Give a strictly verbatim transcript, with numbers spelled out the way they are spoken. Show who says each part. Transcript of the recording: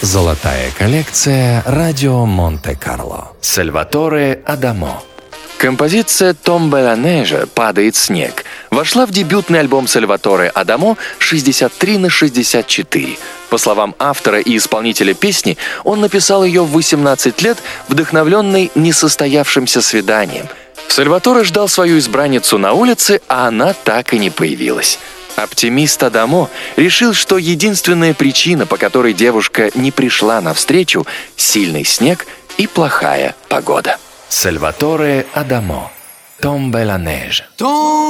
Speaker 1: Золотая коллекция «Радио Монте-Карло». Сальваторе Адамо. Композиция «Tombe la neige» «Падает снег» вошла в дебютный альбом Сальваторе Адамо шестьдесят три на шестьдесят четыре. По словам автора и исполнителя песни, он написал ее в восемнадцать лет, вдохновленный несостоявшимся свиданием. Сальваторе ждал свою избранницу на улице, а она так и не появилась. Оптимист Адамо решил, что единственная причина, по которой девушка не пришла навстречу, — сильный снег и плохая погода. Сальваторе Адамо. «Tombe la neige».